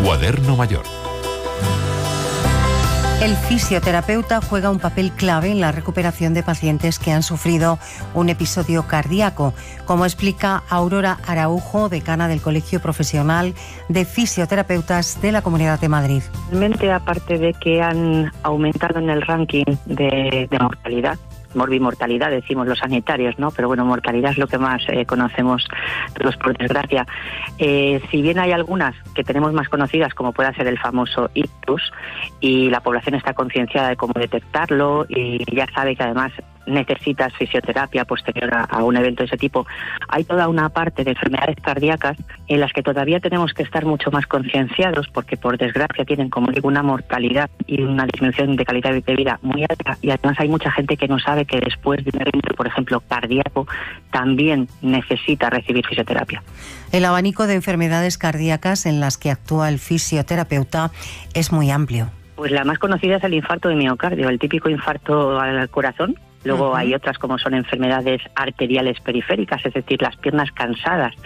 Cuaderno Mayor. El fisioterapeuta juega un papel clave en la recuperación de pacientes que han sufrido un episodio cardíaco, como explica Aurora Araujo, decana del Colegio Profesional de Fisioterapeutas de la Comunidad de Madrid. Realmente, aparte de que han aumentado en el ranking de mortalidad, morbimortalidad decimos los sanitarios, ¿no? Pero bueno, mortalidad es lo que más conocemos todos, por desgracia. Si bien hay algunas que tenemos más conocidas, como pueda ser el famoso ictus, y la población está concienciada de cómo detectarlo y ya sabe que además necesitas fisioterapia posterior a un evento de ese tipo, hay toda una parte de enfermedades cardíacas en las que todavía tenemos que estar mucho más concienciados, porque por desgracia tienen, como digo, una mortalidad y una disminución de calidad de vida muy alta, y además hay mucha gente que no sabe que después de un evento, por ejemplo, cardíaco, también necesita recibir fisioterapia. El abanico de enfermedades cardíacas en las que actúa el fisioterapeuta es muy amplio. Pues la más conocida es el infarto de miocardio, el típico infarto al corazón. Luego hay otras como son enfermedades arteriales periféricas, es decir, las piernas cansadas,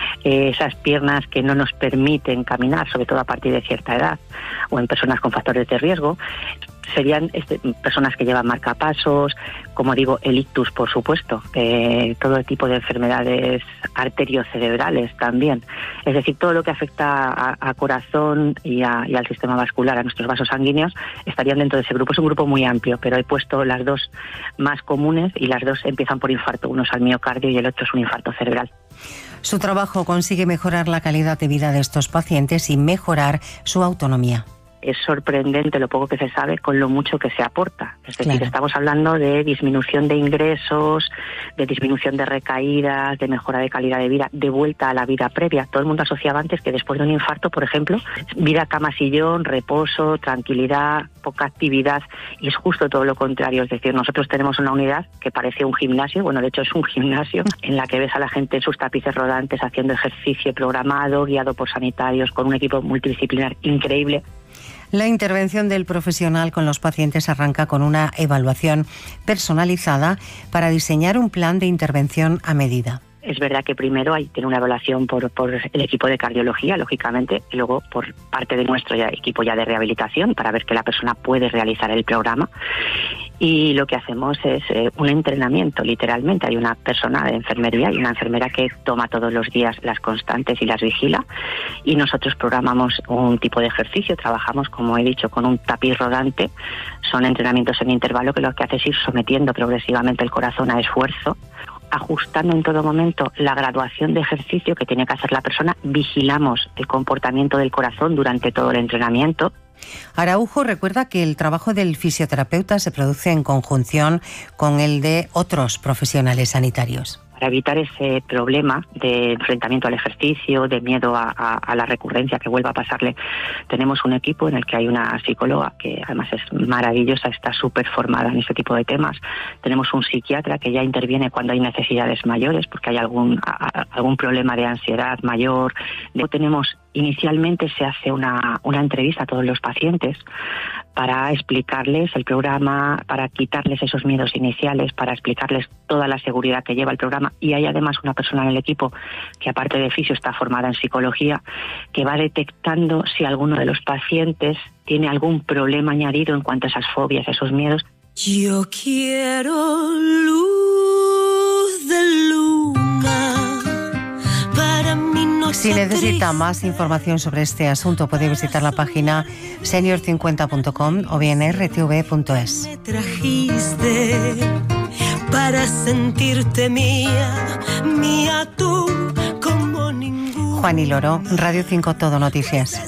esas piernas que no nos permiten caminar, sobre todo a partir de cierta edad, o en personas con factores de riesgo. Serían personas que llevan marcapasos, como digo, el ictus, por supuesto, todo tipo de enfermedades arteriocerebrales también. Es decir, todo lo que afecta a corazón y al sistema vascular, a nuestros vasos sanguíneos, estarían dentro de ese grupo. Es un grupo muy amplio, pero he puesto las dos más comunes y las dos empiezan por infarto. Uno es al miocardio y el otro es un infarto cerebral. Su trabajo consigue mejorar la calidad de vida de estos pacientes y mejorar su autonomía. Es sorprendente lo poco que se sabe con lo mucho que se aporta. Es decir, estamos hablando de disminución de ingresos, de disminución de recaídas, de mejora de calidad de vida, de vuelta a la vida previa. Todo el mundo asociaba antes que después de un infarto, por ejemplo, vida cama-sillón, reposo, tranquilidad, poca actividad, y es justo todo lo contrario. Es decir, nosotros tenemos una unidad que parece un gimnasio, bueno, de hecho es un gimnasio, en la que ves a la gente en sus tapices rodantes haciendo ejercicio programado, guiado por sanitarios, con un equipo multidisciplinar increíble. La intervención del profesional con los pacientes arranca con una evaluación personalizada para diseñar un plan de intervención a medida. Es verdad que primero hay que tener una evaluación por el equipo de cardiología, lógicamente, y luego por parte de nuestro equipo ya de rehabilitación, para ver que la persona puede realizar el programa. Y lo que hacemos es un entrenamiento, literalmente. Hay una persona de enfermería y una enfermera que toma todos los días las constantes y las vigila, y nosotros programamos un tipo de ejercicio. Trabajamos, como he dicho, con un tapiz rodante. Son entrenamientos en intervalo que lo que hace es ir sometiendo progresivamente el corazón a esfuerzo, ajustando en todo momento la graduación de ejercicio que tiene que hacer la persona. Vigilamos el comportamiento del corazón durante todo el entrenamiento. Araujo recuerda que el trabajo del fisioterapeuta se produce en conjunción con el de otros profesionales sanitarios. Para evitar ese problema de enfrentamiento al ejercicio, de miedo a la recurrencia que vuelva a pasarle, tenemos un equipo en el que hay una psicóloga que además es maravillosa, está súper formada en ese tipo de temas. Tenemos un psiquiatra que ya interviene cuando hay necesidades mayores, porque hay algún problema de ansiedad mayor. Inicialmente se hace una entrevista a todos los pacientes para explicarles el programa, para quitarles esos miedos iniciales, para explicarles toda la seguridad que lleva el programa. Y hay además una persona en el equipo que, aparte de fisio, está formada en psicología, que va detectando si alguno de los pacientes tiene algún problema añadido en cuanto a esas fobias, esos miedos. Yo quiero luz de luna. Si necesita más información sobre este asunto, puede visitar la página senior50.com o bien rtv.es. Me trajiste para sentirte mía, mía tú como ningún. Juan y Loro, Radio 5 Todo Noticias.